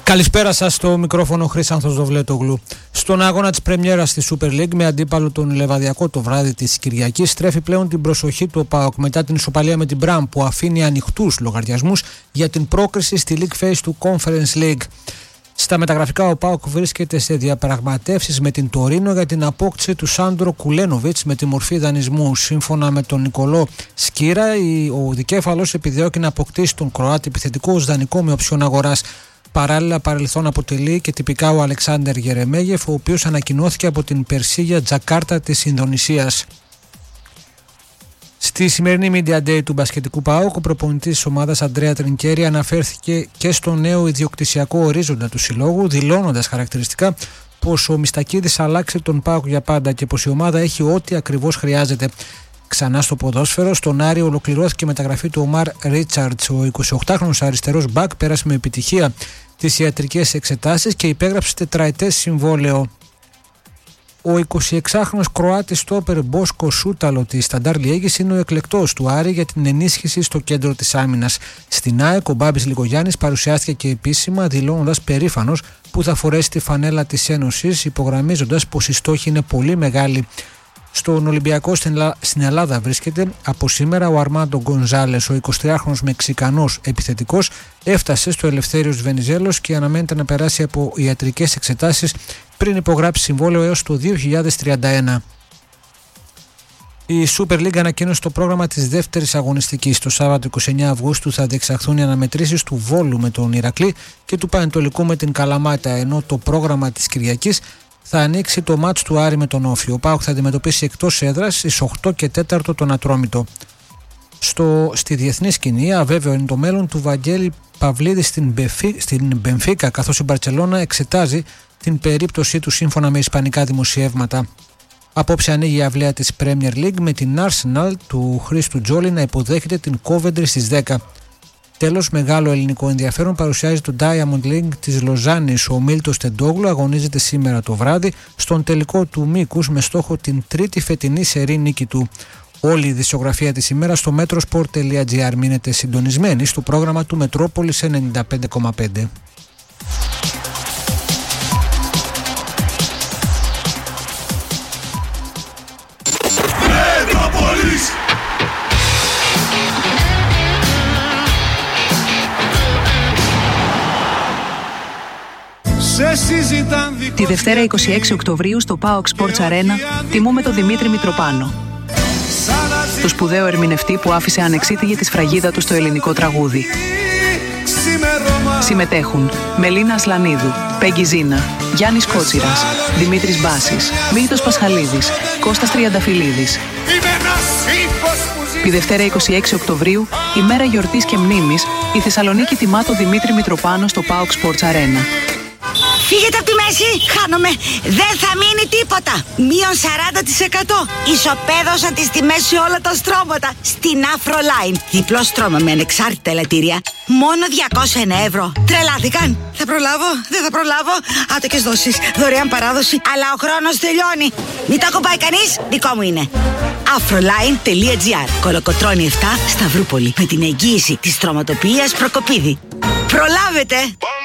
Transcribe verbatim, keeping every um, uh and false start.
Καλησπέρα σας, στο μικρόφωνο Χρύσανθος Δοβλέτογλου. Στον αγώνα της πρεμιέρας της Super League με αντίπαλο τον Λεβαδιακό το βράδυ της Κυριακής, στρέφει πλέον την προσοχή του ο ΠΑΟΚ μετά την ισοπαλία με την Μπραμ που αφήνει ανοιχτούς λογαριασμούς για την πρόκριση στη League Phase του Conference League. Στα μεταγραφικά, ο ΠΑΟΚ βρίσκεται σε διαπραγματεύσεις με την Τωρίνο για την απόκτηση του Σάντρο Κουλένοβιτς με τη μορφή δανεισμού. Σύμφωνα με τον Νικολό Σκύρα, ο δικέφαλος επιδιώκει να αποκτήσει τον Κροάτη επιθετικό ως δανεικό με οψιόν αγοράς. Παράλληλα, παρελθόν αποτελεί και τυπικά ο Αλεξάνδερ Γερεμέγεφ, ο οποίος ανακοινώθηκε από την Περσίγια Τζακάρτα της Ινδονησίας. Στη σημερινή Media Day του μπασκετικού ΠΑΟΚ, ο προπονητής της ομάδας Αντρέα Τρινκέρι αναφέρθηκε και στο νέο ιδιοκτησιακό ορίζοντα του συλλόγου, δηλώνοντας χαρακτηριστικά πως ο Μιστακίδης αλλάξει τον ΠΑΟΚ για πάντα και πως η ομάδα έχει ό,τι ακριβώς χρειάζεται. Ξανά στο ποδόσφαιρο, στον Άρη ολοκληρώθηκε η μεταγραφή του Ομάρ Ρίτσαρτς. Ο εικοσιοκτάχρονος αριστερός μπακ πέρασε με επιτυχία τις ιατρικές εξετάσεις και υπέγραψε τετραετές συμβόλαιο. Ο εικοσιεξάχρονος Κροάτης στόπερ Μπόσκο Σούταλο της Σταντάρ Λιέγης είναι ο εκλεκτός του Άρη για την ενίσχυση στο κέντρο της άμυνας. Στην ΑΕΚ, ο Μπάμπης Λικογιάννης παρουσιάστηκε και επίσημα, δηλώνοντας περήφανος που θα φορέσει τη φανέλα της Ένωσης, υπογραμμίζοντας πως η στόχη είναι πολύ μεγάλη. Στον Ολυμπιακό στην Ελλάδα βρίσκεται από σήμερα ο Αρμάντο Γκονζάλες, ο εικοσιτριάχρονος Μεξικανός επιθετικός, έφτασε στο Ελευθέριος Βενιζέλος και αναμένεται να περάσει από ιατρικές εξετάσεις πριν υπογράψει συμβόλαιο έως το δύο χιλιάδες τριάντα ένα. Η Super League ανακοίνωσε το πρόγραμμα της δεύτερης αγωνιστικής. Το Σάββατο είκοσι εννέα Αυγούστου θα διεξαχθούν οι αναμετρήσεις του Βόλου με τον Ηρακλή και του Πανετολικού με την Καλαμάτα, ενώ το πρόγραμμα της Κυριακής θα ανοίξει το μάτς του Άρη με τον Όφη. Ο ΠΑΟΚ θα αντιμετωπίσει εκτός έδρας στις οκτώ και τέσσερα τον Ατρόμητο. Στο, στη διεθνή σκηνή, αβέβαιο είναι το μέλλον του Βαγγέλη Παυλίδη στην, Μπεφί, στην Μπενφίκα, καθώς η Μπαρτσελώνα εξετάζει την περίπτωσή του σύμφωνα με ισπανικά δημοσιεύματα. Απόψε ανοίγει η αυλαία της Premier League με την Arsenal του Χρήστου Τζόλι να υποδέχεται την Coventry στις δέκα. Τέλος, μεγάλο ελληνικό ενδιαφέρον παρουσιάζει το Diamond League της Λοζάνης. Ο Μίλτος Τεντόγλου αγωνίζεται σήμερα το βράδυ στον τελικό του μήκους με στόχο την τρίτη φετινή σερί νίκη του. Όλη η δισογραφία της ημέρας στο metrosport τελεία gr. Μείνετε συντονισμένοι στο πρόγραμμα του Μετρόπολης ενενήντα πέντε κόμμα πέντε. Τη Δευτέρα είκοσι έξι Οκτωβρίου στο ΠΑΟΚ Sports Arena τιμούμε τον Δημήτρη Μητροπάνο, το σπουδαίο ερμηνευτή που άφησε ανεξίτηλη τη σφραγίδα του στο ελληνικό τραγούδι. Συμμετέχουν Μελίνα Ασλανίδου, Πέγγι Ζίνα, Γιάννης Κότσιρας, Δημήτρης Μπάσης, Μίλτος Πασχαλίδης, Κώστας Τριανταφυλλίδης. Τη Δευτέρα είκοσι έξι Οκτωβρίου, ημέρα γιορτής και μνήμης, η Θεσσαλονίκη τιμά τον Δημήτρη Μητροπάνο στο ΠΑΟΚ Sports Arena. Φύγετε από τη μέση, χάνομαι. Δεν θα μείνει τίποτα. Μείον σαράντα τοις εκατό. Ισοπαίδωσαν τις τιμές σε όλα τα στρώματα. Στην Afroline. Διπλό στρώμα με ανεξάρτητα ελαττήρια. Μόνο διακόσια ένα ευρώ. Τρελάθηκαν. Θα προλάβω, δεν θα προλάβω. Άτοκες δόσεις, δωρεάν παράδοση. Αλλά ο χρόνος τελειώνει. Μην το κομπάει κανείς, δικό μου είναι. Afroline τελεία gr. Κολοκοτρώνη επτά, Σταυρούπολη. Με την εγγύηση της στρωματοποιίας Προκοπίδη. Προλάβετε!